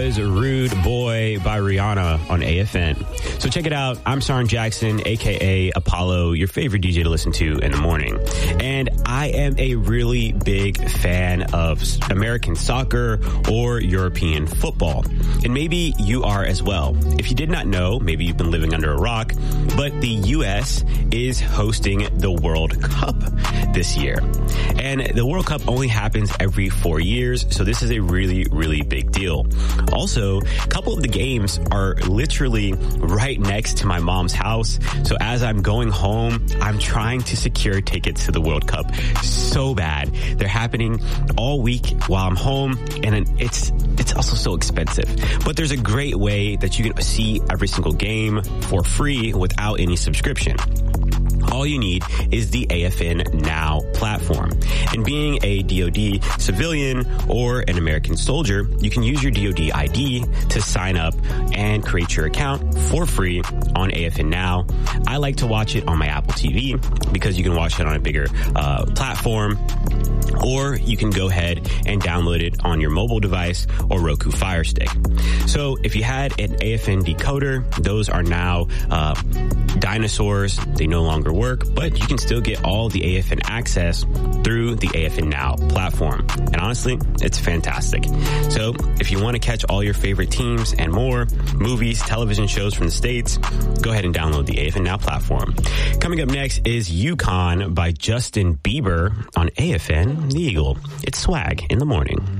was Rude Boy by Rihanna on AFN. So check it out. I'm Saran Jackson, a.k.a. Apollo, your favorite DJ to listen to in the morning. And I am a really big fan of American soccer or European football. And maybe you are as well. If you did not know, maybe you've been living under a rock, but the U.S. is hosting the World Cup this year. And the World Cup only happens every 4 years, so this is a really, really big deal. Also, a couple of the games are literally right next to my mom's house. So as I'm going home, I'm trying to secure tickets to the World Cup so bad. They're happening all week while I'm home, and it's also so expensive. But there's a great way that you can see every single game for free without any subscription. All you need is the AFN Now platform. And being a DoD civilian or an American soldier, you can use your DoD ID to sign up and create your account for free on AFN Now. I like to watch it on my Apple TV because you can watch it on a bigger platform, or you can go ahead and download it on your mobile device or Roku Fire Stick. So if you had an AFN decoder, those are now dinosaurs. They no longer work, but you can still get all the AFN access through the AFN Now platform. And honestly, it's fantastic. So if you want to catch all your favorite teams and more, movies, television shows from the States, go ahead and download the AFN Now platform. Coming up next is Yukon by Justin Bieber on AFN The Eagle. It's swag in the morning.